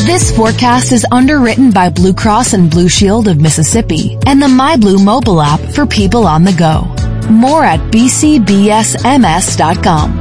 This forecast is underwritten by Blue Cross and Blue Shield of Mississippi and the MyBlue mobile app for people on the go. More at bcbsms.com.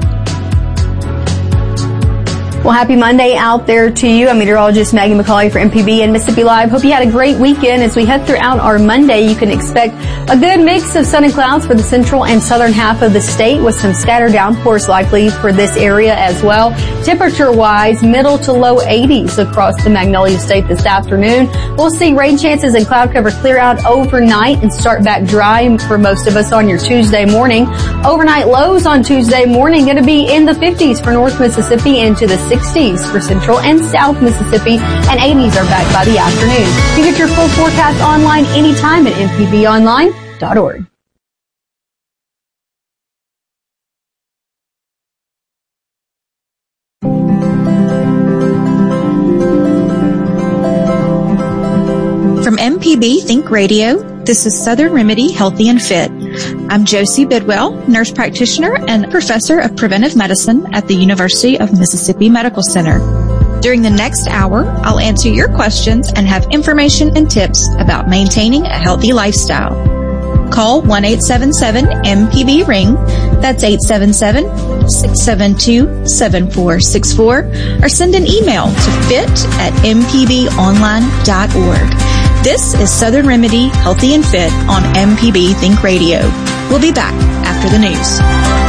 Well, happy Monday out there to you. I'm meteorologist Maggie McCauley for MPB and Mississippi Live. Hope you had a great weekend. As we head throughout our Monday, you can expect a good mix of sun and clouds for the central and southern half of the state with some scattered downpours likely for this area as well. Temperature-wise, middle to low 80s across the Magnolia State this afternoon. We'll see rain chances and cloud cover clear out overnight and start back dry for most of us on your Tuesday morning. Overnight lows on Tuesday morning going to be in the 50s for North Mississippi and to the 60s for Central and South Mississippi, and 80s are back by the afternoon. You get your full forecast online anytime at mpbonline.org. From MPB Think Radio, this is Southern Remedy Healthy and Fit. I'm Josie Bidwell, nurse practitioner and professor of preventive medicine at the University of Mississippi Medical Center. During the next hour, I'll answer your questions and have information and tips about maintaining a healthy lifestyle. Call 1-877-MPB-RING, that's 877-672-7464, or send an email to fit@mpbonline.org. This is Southern Remedy Healthy and Fit on MPB Think Radio. We'll be back after the news.